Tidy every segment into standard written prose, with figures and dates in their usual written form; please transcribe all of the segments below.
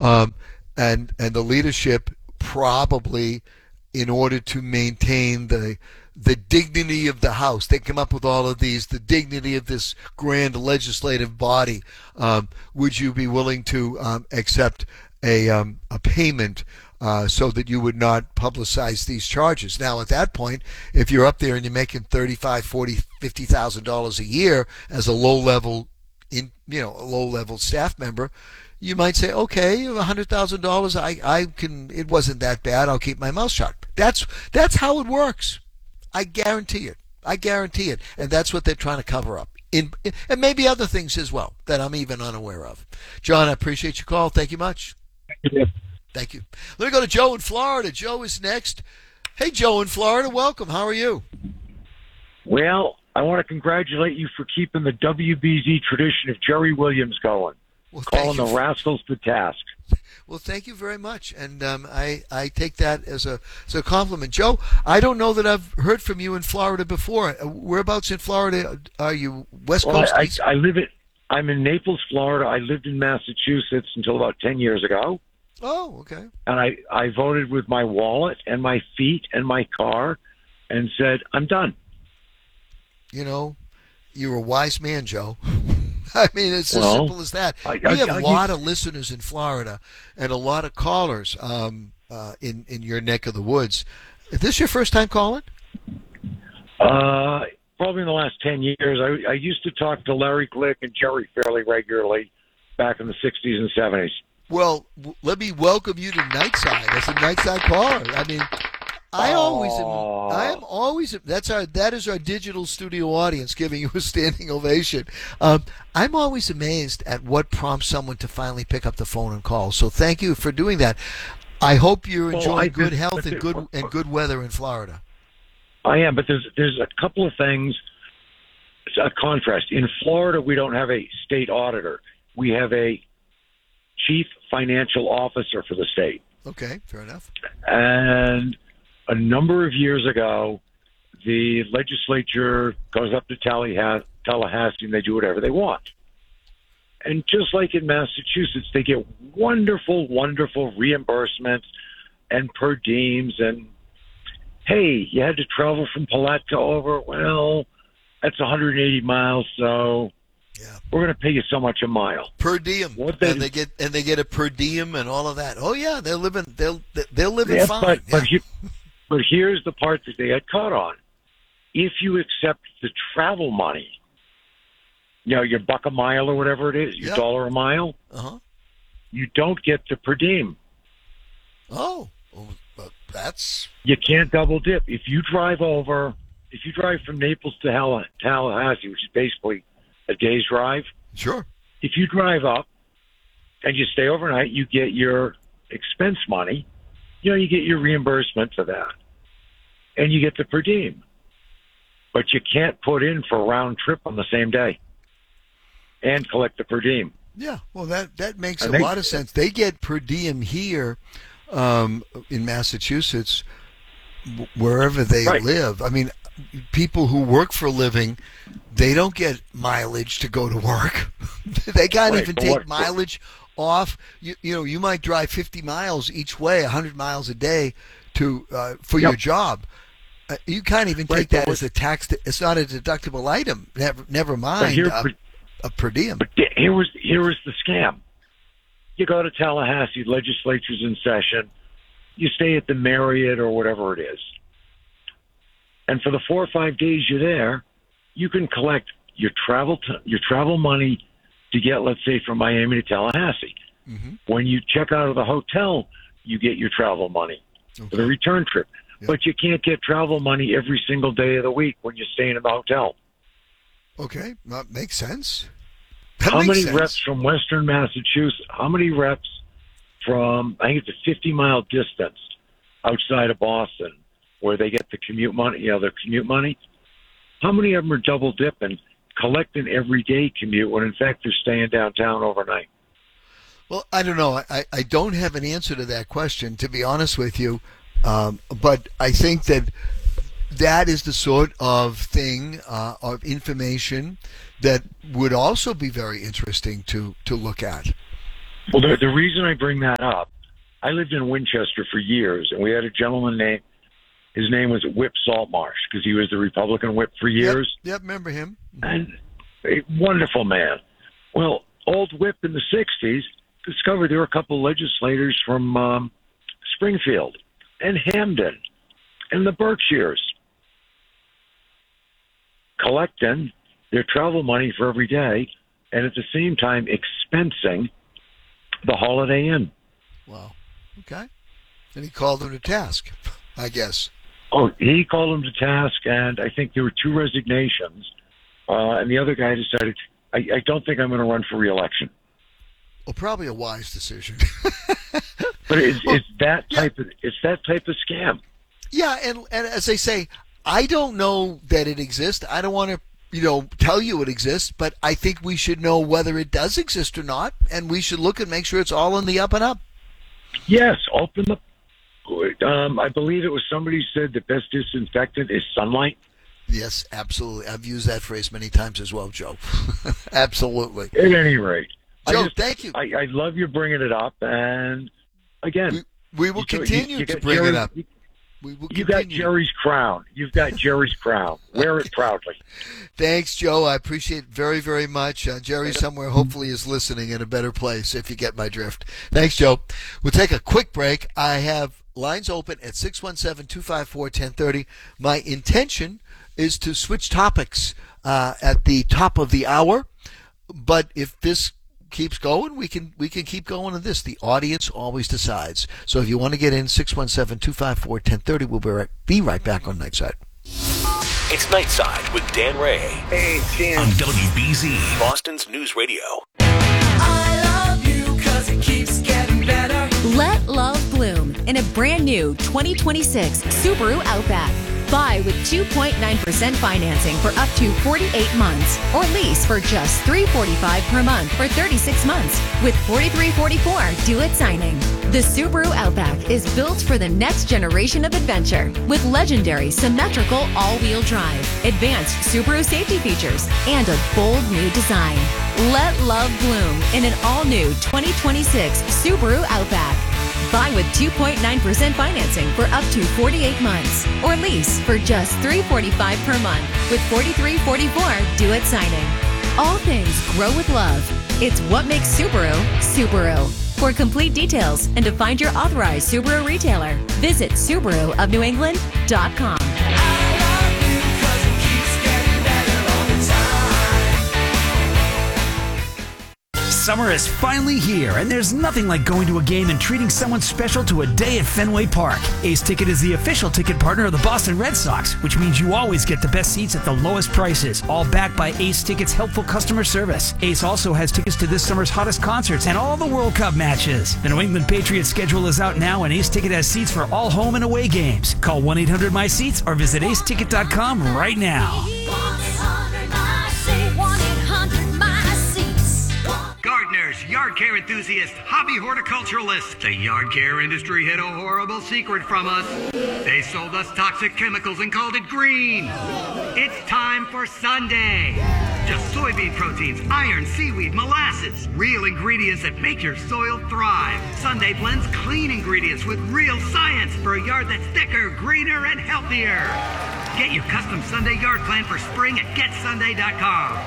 um, and the leadership probably, in order to maintain the dignity of the House. They come up with all of these, the dignity of this grand legislative body. Would you be willing to accept a payment so that you would not publicize these charges? Now, at that point, if you're up there and you're making $35,000, $40,000, $50,000 a year as a low-level a low-level staff member, you might say, okay, $100,000, I can. It wasn't that bad. I'll keep my mouth shut. That's how it works. I guarantee it. And that's what they're trying to cover up. And maybe other things as well that I'm even unaware of. John, I appreciate your call. Thank you much. Thank you. Let me go to Joe in Florida. Joe is next. Hey, Joe in Florida. Welcome. How are you? Well, I want to congratulate you for keeping the WBZ tradition of Jerry Williams going. Well, calling the rascals to task. Well, thank you very much, and I take that as a compliment. Joe, I don't know that I've heard from you in Florida before. Whereabouts in Florida are you? West Coast? I'm in Naples, Florida. I lived in Massachusetts until about 10 years ago. Oh, okay. And I voted with my wallet and my feet and my car and said, I'm done. You know, you're a wise man, Joe. I mean, it's as simple as that. We have a lot of listeners in Florida and a lot of callers in your neck of the woods. Is this your first time calling? Probably in the last 10 years. I used to talk to Larry Glick and Jerry fairly regularly back in the 60s and 70s. Well, let me welcome you to Nightside as a Nightside caller. I mean, I am always. That is our digital studio audience giving you a standing ovation. I'm always amazed at what prompts someone to finally pick up the phone and call. So thank you for doing that. I hope you're enjoying good health and good weather in Florida. I am, but there's a couple of things. A contrast. In Florida, we don't have a state auditor. We have a chief financial officer for the state. Okay, fair enough. And a number of years ago, the legislature goes up to Tallahassee and they do whatever they want. And just like in Massachusetts, they get wonderful, wonderful reimbursements and per diems. And, hey, you had to travel from Palatka over. Well, that's 180 miles, so we're going to pay you so much a mile. Per diem. And they get a per diem and all of that. Oh, yeah, they're living fine. But here's the part that they had caught on. If you accept the travel money, your buck a mile or whatever it is, your dollar a mile, you don't get the per diem. Oh, well, that's... You can't double dip. If you drive from Naples to Tallahassee, which is basically a day's drive. Sure. If you drive up and you stay overnight, you get your expense money. You get your reimbursement for that, and you get the per diem. But you can't put in for a round trip on the same day and collect the per diem. Yeah, well, that makes a lot of sense. They get per diem here in Massachusetts, wherever they live. I mean, people who work for a living, they don't get mileage to go to work. They can't even take mileage off. You might drive 50 miles each way, 100 miles a day for your job. You can't even take that as a tax. It's not a deductible item. Never mind a per diem. But here was the scam. You go to Tallahassee, legislature's in session. You stay at the Marriott or whatever it is, and for the 4 or 5 days you're there, you can collect your travel money to get, let's say, from Miami to Tallahassee. Mm-hmm. When you check out of the hotel, you get your travel money for the return trip. Yep. But you can't get travel money every single day of the week when you're staying in the hotel. Okay, that makes sense. How many reps from Western Massachusetts? How many reps from, I think it's a 50-mile distance outside of Boston, where they get the commute money, their commute money? How many of them are double dipping, collecting everyday commute when in fact they're staying downtown overnight? Well, I don't know. I don't have an answer to that question, to be honest with you. But I think that is the sort of thing, of information that would also be very interesting to look at. Well, the reason I bring that up, I lived in Winchester for years, and we had a gentleman his name was Whip Saltmarsh, because he was the Republican whip for years. Yep, remember him. And a wonderful man. Well, old Whip in the 60s discovered there were a couple legislators from Springfield and Hamden and the Berkshires collecting their travel money for every day and at the same time expensing the Holiday Inn. Wow. Okay. And he called them to task, I guess. Oh, he called them to task, and I think there were 2 resignations. And the other guy decided, I don't think I'm going to run for re-election. Well, probably a wise decision. But it's that type of scam. Yeah, and as I say, I don't know that it exists. I don't want to, tell you it exists, but I think we should know whether it does exist or not, and we should look and make sure it's all in the up and up. Yes, open the. I believe it was somebody said the best disinfectant is sunlight. Yes, absolutely. I've used that phrase many times as well, Joe. Absolutely. At any rate, Joe, thank you. I love you bringing it up, and again, we will continue to bring it up. You got Jerry's crown. You've got Jerry's crown. Wear it proudly. Thanks, Joe. I appreciate it very, very much. Jerry somewhere hopefully is listening in a better place, if you get my drift. Thanks, Joe. We'll take a quick break. I have lines open at 617-254-1030. My intention is to switch topics at the top of the hour, but if this keeps going, we can keep going on this. The audience always decides. So if you want to get in, 617-254-1030. We'll be right back on Nightside. It's Nightside with Dan Ray. Hey, Dan. On WBZ, Boston's News Radio. I love you 'cause it keeps getting better. Let love bloom in a brand new 2026 Subaru Outback. Buy with 2.9% financing for up to 48 months or lease for just $345 per month for 36 months with $43.44 due at signing. The Subaru Outback is built for the next generation of adventure with legendary symmetrical all-wheel drive, advanced Subaru safety features, and a bold new design. Let love bloom in an all-new 2026 Subaru Outback. Buy with 2.9% financing for up to 48 months or lease for just $345 per month with $43.44 due at signing. All things grow with love. It's what makes Subaru, Subaru. For complete details and to find your authorized Subaru retailer, visit SubaruofNewEngland.com. Summer is finally here, and there's nothing like going to a game and treating someone special to a day at Fenway Park. Ace Ticket is the official ticket partner of the Boston Red Sox, which means you always get the best seats at the lowest prices, all backed by Ace Ticket's helpful customer service. Ace also has tickets to this summer's hottest concerts and all the World Cup matches. The New England Patriots schedule is out now, and Ace Ticket has seats for all home and away games. Call 1-800-MY-SEATS or visit aceticket.com right now. Gardeners, yard care enthusiasts, hobby horticulturalists. The yard care industry hid a horrible secret from us. They sold us toxic chemicals and called it green. It's time for Sunday. Just soybean proteins, iron, seaweed, molasses. Real ingredients that make your soil thrive. Sunday blends clean ingredients with real science for a yard that's thicker, greener, and healthier. Get your custom Sunday yard plan for spring at GetSunday.com.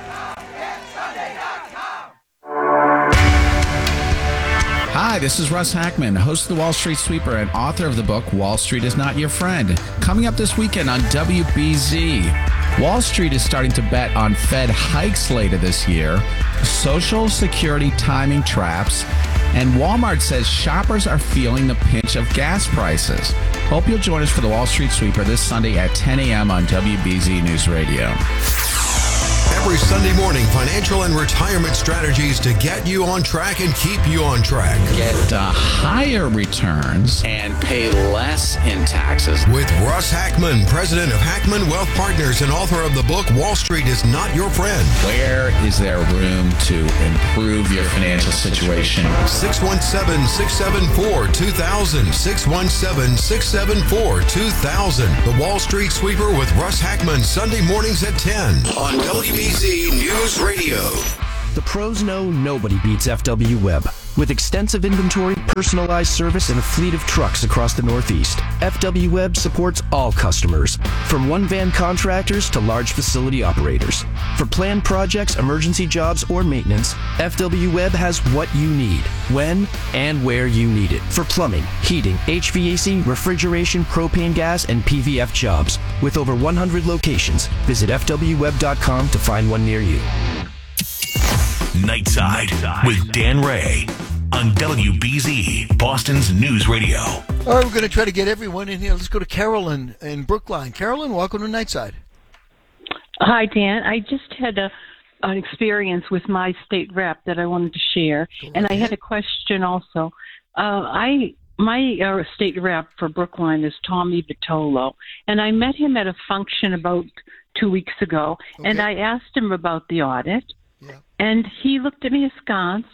Hi, this is Russ Hackman, host of the Wall Street Sweeper and author of the book Wall Street is Not Your Friend. Coming up this weekend on WBZ, Wall Street is starting to bet on Fed hikes later this year, Social Security timing traps, and Walmart says shoppers are feeling the pinch of gas prices. Hope you'll join us for the Wall Street Sweeper this Sunday at 10 a.m. on WBZ News Radio. Every Sunday morning, financial and retirement strategies to get you on track and keep you on track. Get higher returns and pay less in taxes. With Russ Hackman, president of Hackman Wealth Partners and author of the book Wall Street is Not Your Friend. Where is there room to improve your financial situation? 617-674-2000. 617-674-2000. The Wall Street Sweeper with Russ Hackman, Sunday mornings at 10 on WBZ News Radio. The pros know nobody beats FW Web. With extensive inventory, personalized service, and a fleet of trucks across the Northeast, FW Web supports all customers, from one-van contractors to large facility operators. For planned projects, emergency jobs, or maintenance, FW Web has what you need, when and where you need it. For plumbing, heating, HVAC, refrigeration, propane gas, and PVF jobs. With over 100 locations, visit FWWeb.com to find one near you. Nightside with Dan Ray on WBZ, Boston's News Radio. All right, we're going to try to get everyone in here. Let's go to Carolyn in Brookline. Carolyn, welcome to Nightside. Hi, Dan. I just had an experience with my state rep that I wanted to share, and I had a question also. My state rep for Brookline is Tommy Vitolo, and I met him at a function about 2 weeks ago, and I asked him about the audit. And he looked at me askance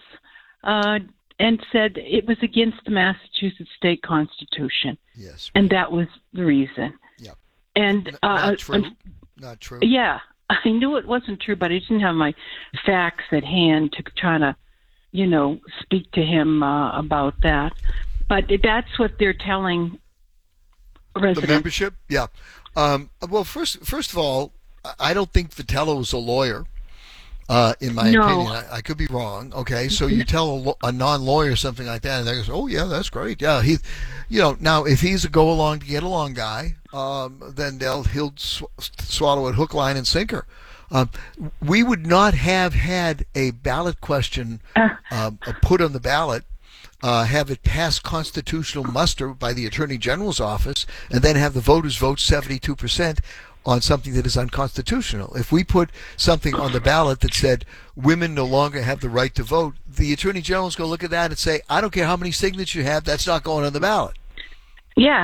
and said it was against the Massachusetts state constitution. Yes. And that was the reason. Yeah. And not true. Not true. Yeah. I knew it wasn't true, but I didn't have my facts at hand to try to, speak to him about that. But that's what they're telling residents. The membership? Yeah. Well, first of all, I don't think Vitello is a lawyer. In my opinion, I could be wrong. Okay, so you tell a non-lawyer something like that, and they go, "Oh yeah, that's great." Yeah, now if he's a go-along to get along guy, then he'll swallow it hook, line, and sinker. We would not have had a ballot question put on the ballot, have it pass constitutional muster by the Attorney General's office, and then have the voters vote 72%. On something that is unconstitutional. If we put something on the ballot that said women no longer have the right to vote, the Attorney General's going to look at that and say, I don't care how many signatures you have, that's not going on the ballot. Yeah,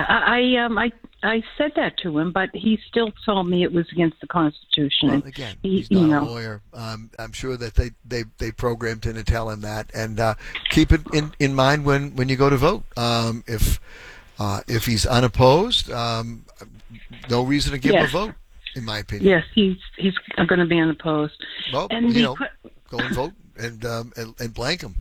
I said that to him, but he still told me it was against the Constitution. Well, again, he's not a lawyer. I'm sure that they programmed him to tell him that, and keep it in mind when you go to vote. If he's unopposed, no reason to give him a vote, in my opinion. Yes, he's going to be unopposed. Well, and go and vote and blank him.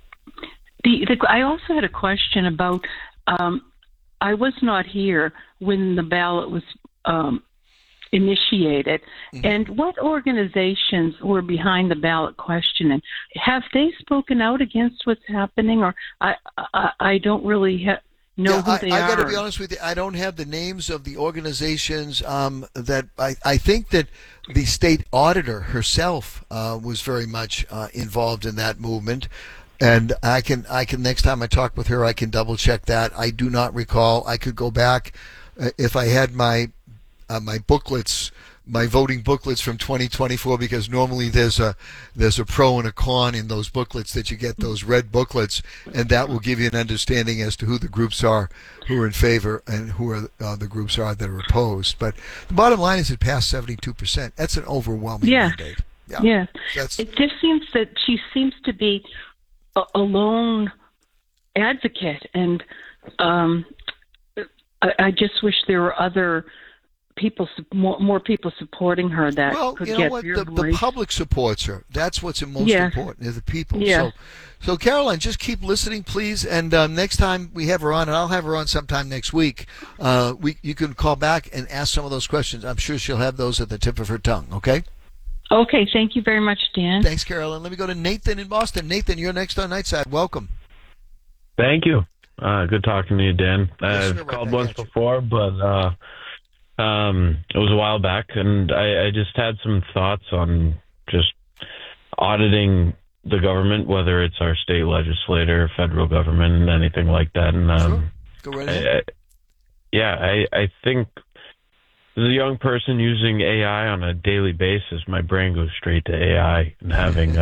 I also had a question about. I was not here when the ballot was initiated, and what organizations were behind the ballot question? And have they spoken out against what's happening? Or I don't really know who they are. I got to be honest with you. I don't have the names of the organizations that I think that the state auditor herself was very much involved in that movement. And I can next time I talk with her, I can double check that. I do not recall. I could go back if I had my booklets, my voting booklets from 2024, because normally there's a pro and a con in those booklets that you get, those red booklets, and that will give you an understanding as to who the groups are who are in favor and who are the groups are that are opposed. But the bottom line is it passed 72%. That's an overwhelming mandate. Yeah. It just seems that she seems to be a lone advocate, and I just wish there were other people, more people supporting her that could get your voice. The public supports her. That's what's most important, is the people. Yeah. So Caroline, just keep listening, please, and next time we have her on, and I'll have her on sometime next week, you can call back and ask some of those questions. I'm sure she'll have those at the tip of her tongue, okay? Okay, thank you very much, Dan. Thanks, Caroline. Let me go to Nathan in Boston. Nathan, you're next on Nightside. Welcome. Thank you. Good talking to you, Dan. I've called once before, but it was a while back, and I just had some thoughts on just auditing the government, whether it's our state legislator, federal government, anything like that. And sure. Go right ahead. I think as a young person using AI on a daily basis, my brain goes straight to AI, and having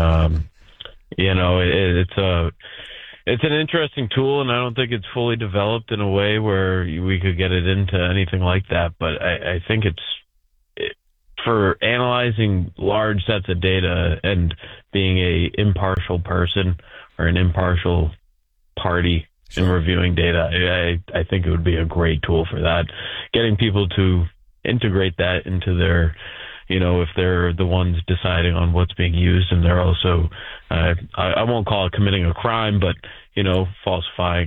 it's an interesting tool, and I don't think it's fully developed in a way where we could get it into anything like that. But I think it's for analyzing large sets of data and being a impartial person or an impartial party in reviewing data. I think it would be a great tool for that. Getting people to integrate that into their if they're the ones deciding on what's being used, and they're also, I won't call it committing a crime, but, falsifying